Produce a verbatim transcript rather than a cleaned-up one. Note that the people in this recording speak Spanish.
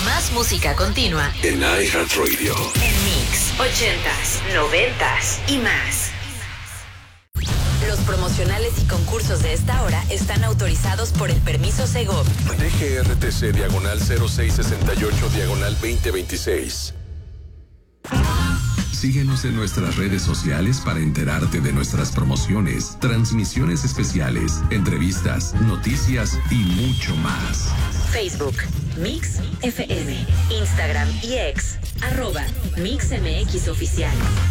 Más música continua en iHeartRadio. En Mix, ochentas, noventas y más. Los promocionales y concursos de esta hora están autorizados por el permiso Segov. D G R T C diagonal cero seis sesenta y ocho diagonal veinte veintiséis. Síguenos en nuestras redes sociales para enterarte de nuestras promociones, transmisiones especiales, entrevistas, noticias y mucho más. Facebook, Mix F M, Instagram y X, arroba Mix M X Oficial.